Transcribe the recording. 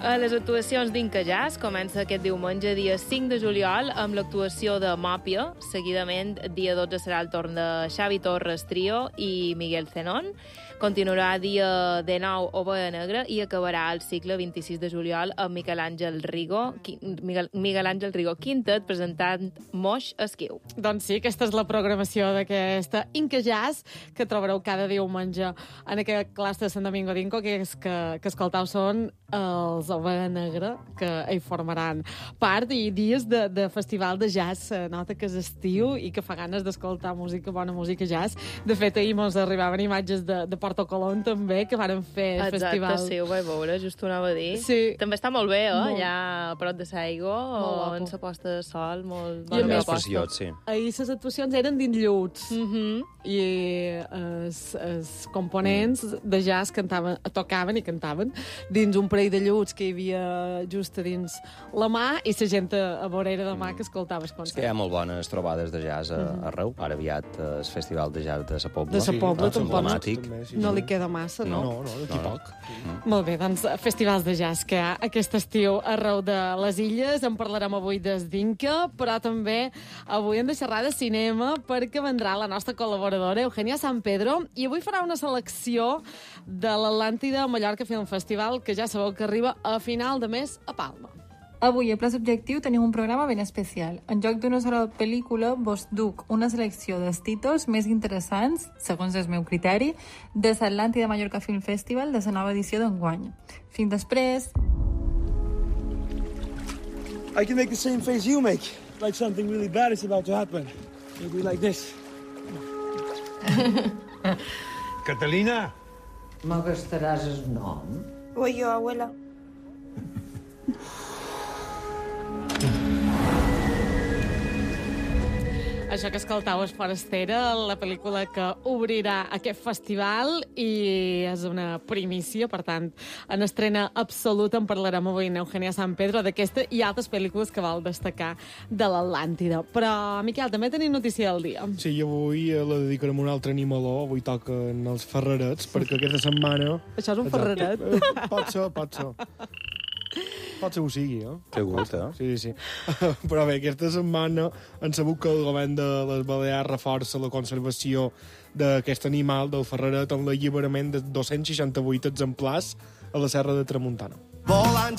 A les actuacions d'Inca Jazz comença aquest diumenge, dia 5 de juliol, amb l'actuació de Mòpia. Seguidament, dia 12 serà el torn de Xavi Torres Trio i Miguel Zenón. Continuarà dia 19 Ovella Negra i acabarà el cicle 26 de juliol amb Miguel Àngel Rigo Quintet presentant Moix Esquiu. Doncs sí, aquesta és la programació d'aquesta Inca Jazz que trobareu cada diumenge en aquest classe de Sant Domingo d'Inco, que escoltau són els Ovella Negra, que hi formaran part, i dies de festival de jazz. Nota que és estiu i que fa ganes d'escoltar música, bona música jazz. De fet, ahir mos arribaven imatges de Porto Colón, també, que varen fer festival. Exacte, sí, ho vaig veure, just ho anava a dir. Sí. També està molt bé, allà a prop de Saigo, on la posta de sol, molt bona més proposta. preciós, sí. Ahir les actuacions eren dins llums i els components de jazz tocaven i cantaven dins un parell de llums que hi havia just a dins la mà i la gent a vorera de mà que escoltava el concert. És que hi ha molt bones trobades de jazz arreu. Ara aviat el Festival de Jazz de sa Pobla. De sa Pobla, tampoc emblemàtic. no li queda massa, no? No, d'aquí poc. Molt bé, doncs festivals de jazz que hi ha aquest estiu arreu de les illes. En parlarem avui des d'Inca, però també avui hem de xerrar de cinema perquè vendrà la nostra col·laboradora Eugènia San Pedro i avui farà una selecció de l'Atlàntida Mallorca Film Festival, que ja sabeu que arriba a final de mes a Palma. Avui, a Pla Subjectiu, tenim un programa ben especial. En lloc d'una sola pel·lícula, vos duc una selecció dels títols més interessants, segons el meu criteri, de l'Atlàntida Mallorca Film Festival de la nova edició d'enguany. Fins després! I can make the same face you make, like something really bad is about to happen. Maybe like this. Catalina! Me gastaràs el nom? Voy yo, abuela. Això que escoltau és Forastera, la pel·lícula que obrirà aquest festival i és una primícia, per tant, en estrena absoluta en parlarem avui amb Eugènia San Pedro d'aquesta i altres pel·lícules que vol destacar de l'Atlàntida. Però, Miquel, també tenim notícia del dia. Sí, i avui la dedicarem a un altre animaló. Avui toquen els ferrerets, perquè aquesta setmana... Això és un ferreret? Pot ser. Pot ser ho sigui, eh? Que gust, eh? Sí. Però bé, aquesta setmana han sabut que el govern de les Balears reforça la conservació d'aquest animal, del ferreret, amb l'alliberament de 268 exemplars a la Serra de Tramuntana. Volant